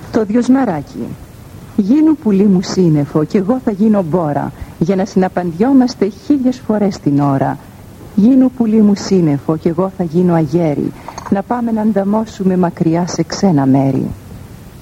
Το δυοσμαράκι. Γίνου πουλί μου σύννεφο κι εγώ θα γίνω μπόρα, για να συναπαντιόμαστε 1000 φορές την ώρα. Γίνου πουλί μου σύννεφο κι εγώ θα γίνω αγέρι, να πάμε να ανταμώσουμε μακριά σε ξένα μέρη.